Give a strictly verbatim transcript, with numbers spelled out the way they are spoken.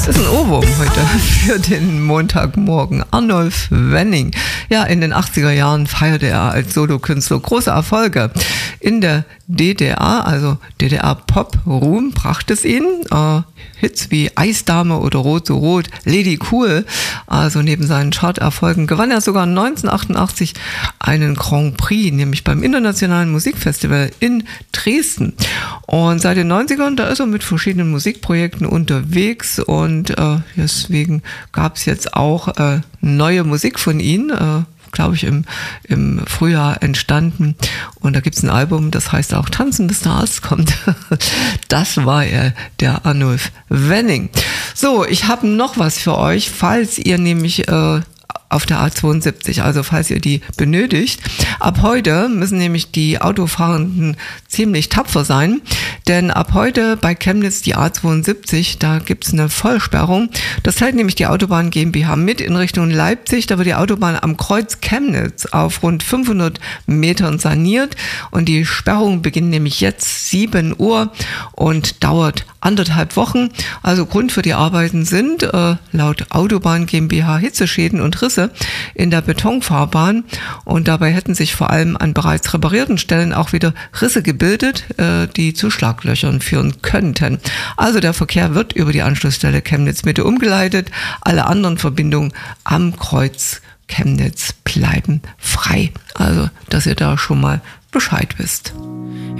Das ist ein Ohrwurm heute für den Montagmorgen. Arnulf Wenning. Ja, in den achtziger Jahren feierte er als Solokünstler große Erfolge. In der D D R, also D D R-Pop-Ruhm, brachte es ihn. Äh, Hits wie Eisdame oder Rot so Rot, Lady Cool. Also neben seinen Charterfolgen gewann er sogar neunzehnhundertachtundachtzig einen Grand Prix, nämlich beim Internationalen Musikfestival in Dresden. Und seit den neunzigern, da ist er mit verschiedenen Musikprojekten unterwegs und äh, deswegen gab es jetzt auch äh, neue Musik von ihm, äh, glaube ich, im, im Frühjahr entstanden. Und da gibt es ein Album, das heißt auch Tanzen bis der Arzt kommt. Das war er, der Arnulf Wenning. So, ich habe noch was für euch, falls ihr nämlich äh, auf der A zweiundsiebzig, also falls ihr die benötigt. Ab heute müssen nämlich die Autofahrenden ziemlich tapfer sein, denn ab heute bei Chemnitz die A zweiundsiebzig, da gibt es eine Vollsperrung. Das teilt nämlich die Autobahn GmbH mit in Richtung Leipzig. Da wird die Autobahn am Kreuz Chemnitz auf rund fünfhundert Metern saniert und die Sperrung beginnt nämlich jetzt sieben Uhr und dauert anderthalb Wochen. Also Grund für die Arbeiten sind äh, laut Autobahn GmbH Hitzeschäden und Risse in der Betonfahrbahn und dabei hätten sich vor allem an bereits reparierten Stellen auch wieder Risse gebildet, äh, die zu Schlaglöchern führen könnten. Also der Verkehr wird über die Anschlussstelle Chemnitz Mitte umgeleitet. Alle anderen Verbindungen am Kreuz Chemnitz bleiben frei. Also, dass ihr da schon mal Bescheid wisst.